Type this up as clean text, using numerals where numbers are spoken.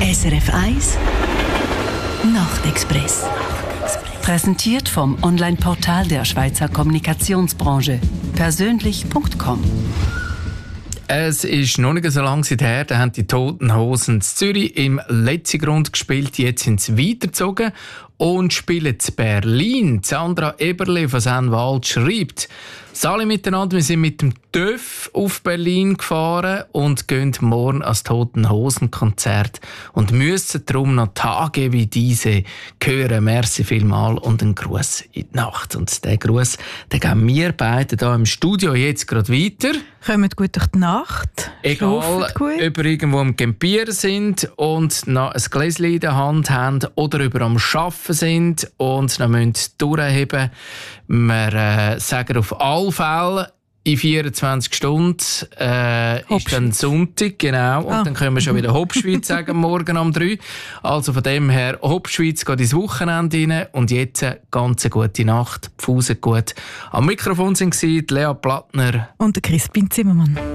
SRF 1 Nachtexpress. Präsentiert vom Online-Portal der Schweizer Kommunikationsbranche. Persönlich.com. Es ist noch nicht so lange her, da haben die Toten Hosen in Zürich im Letzigrund gespielt. Jetzt sind sie weitergezogen und spielen in Berlin. Sandra Eberle von Senwald schreibt: «Alle miteinander, wir sind mit dem TÜV auf Berlin gefahren und gehen morgen ans Toten Hosen Konzert und müssen darum noch Tage wie diese hören. Merci vielmal und einen Gruß in die Nacht.» Und diesen Gruß, den geben wir beide hier im Studio jetzt gerade weiter. Kommt gut durch die Nacht. Egal, ob wir irgendwo am Campieren sind und noch ein Gläschen in der Hand haben oder über am Arbeiten sind und noch durchheben müssen. Wir sagen auf alle Fälle, in 24 Stunden ist dann Sonntag, genau. Und dann können wir schon wieder Hopschweiz sagen, morgen um 3. Also von dem her, Hopschweiz geht ins Wochenende rein. Und jetzt ganz eine gute Nacht, Pfause gut. Am Mikrofon waren Lea Plattner und Crispin Zimmermann.